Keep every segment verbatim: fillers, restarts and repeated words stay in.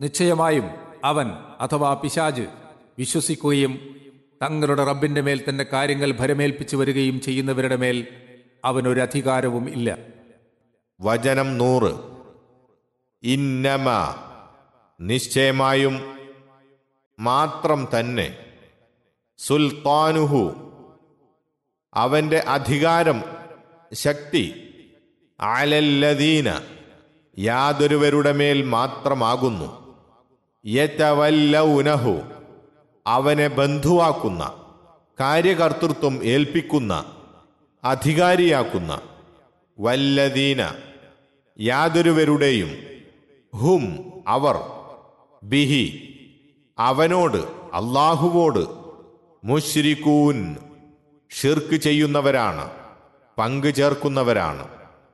നിശ്ചയമായും അവൻ അഥവാ പിശാച് വിശ്വസിക്കുകയും തങ്ങളുടെ റബ്ബിന്റെ മേൽ തന്നെ കാര്യങ്ങൾ ഭരമേൽപ്പിച്ചു വരികയും ചെയ്യുന്നവരുടെ മേൽ അവനൊരധികാരവും ഇല്ല. വചനം നൂറ്. ഇന്നമ നിശ്ചയമായും മാത്രം തന്നെ, സുൽത്താനുഹു അവന്റെ അധികാരം ശക്തി, അലല്ലദീന യാതൊരുവരുടെ മേൽ മാത്രമാകുന്നു, യതവല്ലൗനഹു അവനെ ബന്ധുവാക്കുന്ന, കാര്യകർത്തൃത്വം ഏൽപ്പിക്കുന്ന, അധികാരിയാക്കുന്ന, വല്ലദീന യാതൊരുവരുടെയും, ഹും അവർ, ബിഹി അവനോട്, അല്ലാഹുവോട്, മുശ്രികൂൻ ഷിർക്ക് ചെയ്യുന്നവരാണ്, പങ്കു ചേർക്കുന്നവരാണ്.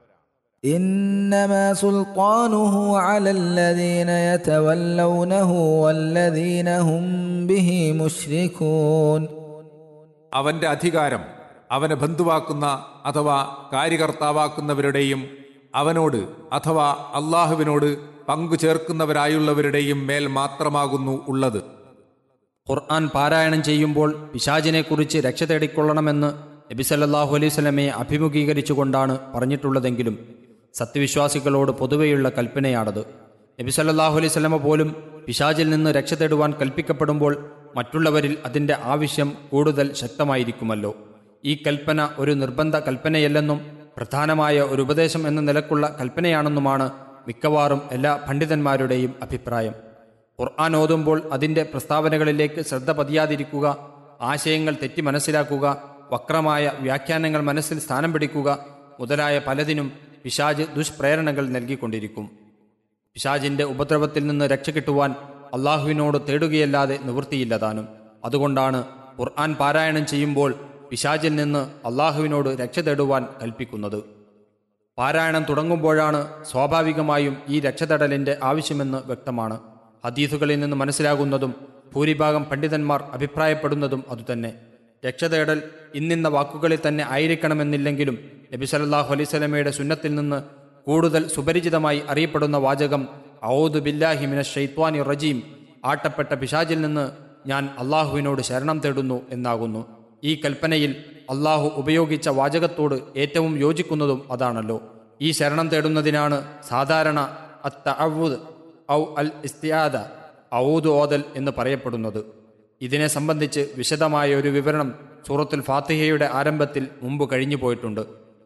إنما سلطانه على الذين يتولونه والذين هم به مشركون. അവന്റെ അധികാരം അവനെ ബന്ധുവാക്കുന്ന അഥവാ കാര്യകർത്താവാക്കുന്നവരുടെയും അവനോട് അഥവാ അള്ളാഹുവിനോട് പങ്കു ചേർക്കുന്നവരായുള്ളവരുടെയും മേൽ മാത്രമാകുന്നു ഉള്ളത്. ഖുർആൻ പാരായണം ചെയ്യുമ്പോൾ പിശാചിനെക്കുറിച്ച് രക്ഷ തേടിക്കൊള്ളണമെന്ന് നബി സല്ലല്ലാഹു അലൈഹി വസല്ലമയെ അഭിമുഖീകരിച്ചുകൊണ്ടാണ് പറഞ്ഞിട്ടുള്ളതെങ്കിലും സത്യവിശ്വാസികളോട് പൊതുവെയുള്ള കൽപ്പനയാണത്. നബി സല്ലല്ലാഹു അലൈഹി വസല്ലമ പോലും പിശാചിൽ നിന്ന് രക്ഷ തേടുവാൻ കൽപ്പിക്കപ്പെടുമ്പോൾ മറ്റുള്ളവരിൽ അതിൻ്റെ ആവശ്യം കൂടുതൽ ശക്തമായിരിക്കുമല്ലോ. ഈ കൽപ്പന ഒരു നിർബന്ധ കൽപ്പനയല്ലെന്നും പ്രധാനമായ ഒരു ഉപദേശം എന്ന നിലക്കുള്ള കൽപ്പനയാണെന്നുമാണ് മിക്കവാറും എല്ലാ പണ്ഡിതന്മാരുടെയും അഭിപ്രായം. ഖുർആൻ ഓതുമ്പോൾ അതിൻ്റെ പ്രസ്താവനകളിലേക്ക് ശ്രദ്ധ പതിയാതിരിക്കുക, ആശയങ്ങൾ തെറ്റി മനസ്സിലാക്കുക, വക്രമായ വ്യാഖ്യാനങ്ങൾ മനസ്സിൽ സ്ഥാനം പിടിക്കുക മുതലായ പലതിനും പിശാച് ദുഷ്പ്രേരണകൾ നൽകിക്കൊണ്ടിരിക്കും. പിശാചിൻ്റെ ഉപദ്രവത്തിൽ നിന്ന് രക്ഷ കിട്ടുവാൻ അള്ളാഹുവിനോട് തേടുകയല്ലാതെ നിവൃത്തിയില്ലതാനും. അതുകൊണ്ടാണ് ഖുർആൻ പാരായണം ചെയ്യുമ്പോൾ പിശാചിൽ നിന്ന് അള്ളാഹുവിനോട് രക്ഷ തേടുവാൻ കൽപ്പിക്കുന്നത്. പാരായണം തുടങ്ങുമ്പോഴാണ് സ്വാഭാവികമായും ഈ രക്ഷതടലിൻ്റെ ആവശ്യമെന്ന് വ്യക്തമാണ്. ഹദീസുകളിൽ നിന്ന് മനസ്സിലാകുന്നതും ഭൂരിഭാഗം പണ്ഡിതന്മാർ അഭിപ്രായപ്പെടുന്നതും അതുതന്നെ. രക്ഷതേടൽ ഇന്നിന്ന വാക്കുകളിൽ തന്നെ ആയിരിക്കണമെന്നില്ലെങ്കിലും നബി സല്ലല്ലാഹു അലൈഹി വസല്ലമയുടെ സുന്നത്തിൽ നിന്ന് കൂടുതൽ സുപരിചിതമായി അറിയപ്പെടുന്ന വാചകം ഔദു ബില്ലാഹി മിനശ് ശൈത്വാനിർ റജീം, ആട്ടപ്പെട്ട പിശാചിൽ നിന്ന് ഞാൻ അള്ളാഹുവിനോട് ശരണം തേടുന്നു എന്നാകുന്നു. ഈ കൽപ്പനയിൽ അള്ളാഹു ഉപയോഗിച്ച വാചകത്തോട് ഏറ്റവും യോജിക്കുന്നതും അതാണല്ലോ. ഈ ശരണം തേടുന്നതിനാണ് സാധാരണ അത്തഅവ്വുദ് ഔ അൽ ഇസ്തിആദ, ഔദ് ഓതൽ എന്ന് പറയപ്പെടുന്നത്. ഇതിനെ സംബന്ധിച്ച് വിശദമായ ഒരു വിവരണം സൂറത്തുൽ ഫാത്തിഹയുടെ ആരംഭത്തിൽ മുമ്പ് കഴിഞ്ഞു പോയിട്ടുണ്ട്.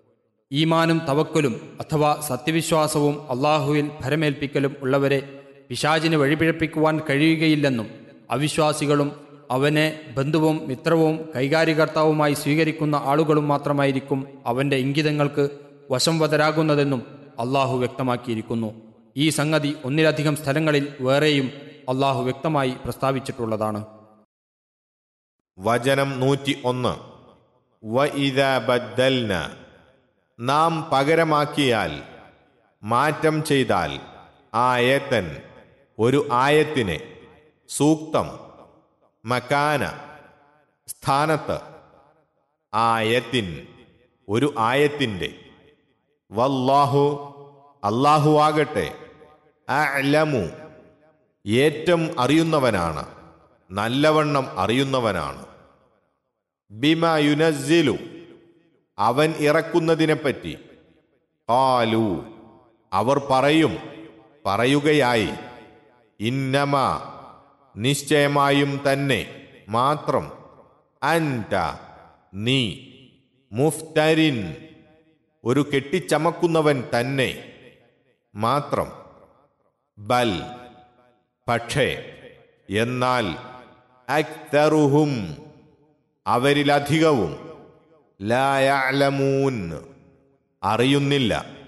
ഈമാനും തവക്കുലും അഥവാ സത്യവിശ്വാസവും അള്ളാഹുവിൽ ഭരമേൽപ്പിക്കലും ഉള്ളവരെ പിശാചിന് വഴിപിഴപ്പിക്കുവാൻ കഴിയുകയില്ലെന്നും അവിശ്വാസികളും അവനെ ബന്ധുവും മിത്രവും കൈകാര്യകർത്താവുമായി സ്വീകരിക്കുന്ന ആളുകളും മാത്രമായിരിക്കും അവൻ്റെ ഇംഗിതങ്ങൾക്ക് വശംവദരാകുന്നതെന്നും അള്ളാഹു വ്യക്തമാക്കിയിരിക്കുന്നു. ഈ സംഗതി ഒന്നിലധികം സ്ഥലങ്ങളിൽ വേറെയും അള്ളാഹു വ്യക്തമായി പ്രസ്താവിച്ചിട്ടുള്ളതാണ്. വചനം നൂറ്റി ഒന്ന്. വഇദാ ബദ്ദൽന നാം പകരമാക്കിയാൽ, മാറ്റം ചെയ്താൽ, ആയത്തൻ ഒരു ആയത്തിനെ, സൂക്തം, മക്കാന സ്ഥാനത്ത്, ആയത്തിൻ ഒരു ആയത്തിൻ്റെ, വല്ലാഹു അല്ലാഹു ആകട്ടെ, അഅ്ലമു ഏറ്റം അറിയുന്നവനാണ്, നല്ലവണ്ണം അറിയുന്നവനാണ്, ബിമാ യുനസ്സിലു അവൻ ഇറക്കുന്നതിനെപ്പറ്റി, ഖാലു അവർ പറയും, പറയുകയായി, ഇന്നമാ നിശ്ചയമായും തന്നെ, മാത്രം, അൻത നീ, മുഫ്തരിൻ ഒരു കെട്ടിച്ചമക്കുന്നവൻ തന്നെ, മാത്രം, ബൽ പക്ഷേ, എന്നാൽ, അക്തറുഹും അവരിലധികവും, ലാ യഅലമൂൻ അറിയുന്നില്ല.